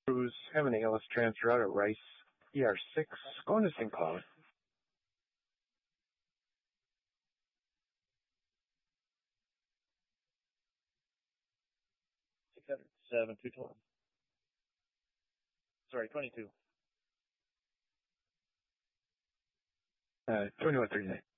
Cruise, having an ALS transfer out at Rice, ER6, going to St. Cloud. 607, 212. Sorry, 22. 2139.